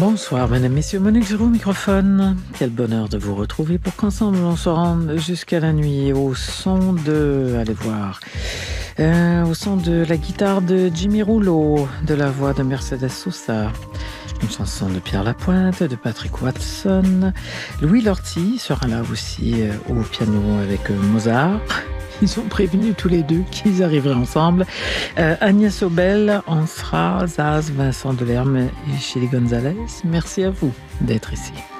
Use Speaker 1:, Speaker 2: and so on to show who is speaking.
Speaker 1: Bonsoir, mesdames, messieurs, Monique Giroux au microphone. Quel bonheur de vous retrouver pour qu'ensemble on se rende jusqu'à la nuit au son de, allez voir, au son de la guitare de Jimmy Rouleau, de la voix de Mercedes Sosa, une chanson de Pierre Lapointe, de Patrick Watson. Louis Lortie sera là aussi au piano avec Mozart. Ils ont prévenu tous les deux qu'ils arriveraient ensemble. Agnès Obel en sera, Zaz, Vincent Delerme et Chili Gonzalez. Merci à vous d'être ici.